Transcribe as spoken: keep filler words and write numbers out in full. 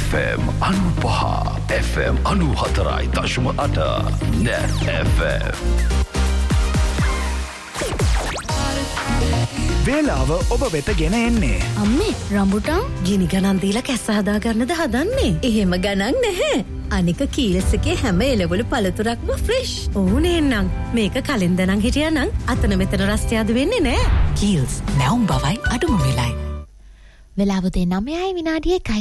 F M අනුපහ F M අනුහතරයි දශම අට Net F M. වේලාව ඔබ වෙත ගෙන එන්නේ. අම්මේ රම්බුටාන් ගිනි ගණන් දීලා කැස්ස හදා ගන්නද හදන්නේ? එහෙම ගණන් නැහැ. අනික කීලස් එකේ හැම එළවලු පළතුරක්ම ෆ්‍රෙෂ්. ඕනේ නම් මේක කලින් දනන් හිටියානම් අතන මෙතන රස්තියාදු වෙන්නේ නැහැ. කීල්ස් නැවුම් බවයි අඩුම වෙලයි. වෙලාව දෙ නවයයි විනාඩි එකයි.